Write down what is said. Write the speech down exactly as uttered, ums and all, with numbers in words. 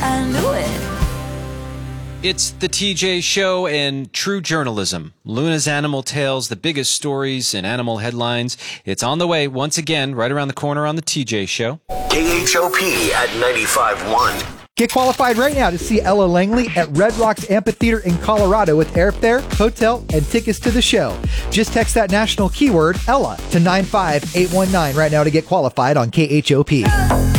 I knew it. It's the T J Show and true journalism. Luna's Animal Tales, the biggest stories and animal headlines. It's on the way once again, right around the corner on the T J Show. K H O P at ninety-five point one. Get qualified right now to see Ella Langley at Red Rocks Amphitheater in Colorado with airfare, hotel, and tickets to the show. Just text that national keyword, Ella, to nine five eight one nine right now to get qualified on K H O P.